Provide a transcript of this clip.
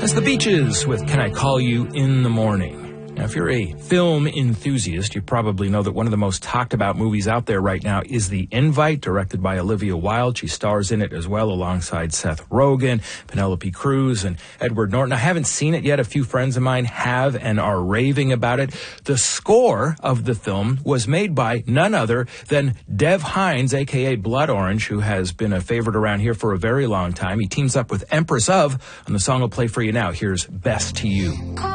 That's The Beaches with Can I Call You in the Morning. Now, if you're a film enthusiast, you probably know that one of the most talked about movies out there right now is The Invite, directed by Olivia Wilde. She stars in it as well alongside Seth Rogen, Penelope Cruz, and Edward Norton. I haven't seen it yet. A few friends of mine have and are raving about it. The score of the film was made by none other than Dev Hynes, a.k.a. Blood Orange, who has been a favorite around here for a very long time. He teams up with Empress of, and the song will play for you now. Here's Best to You.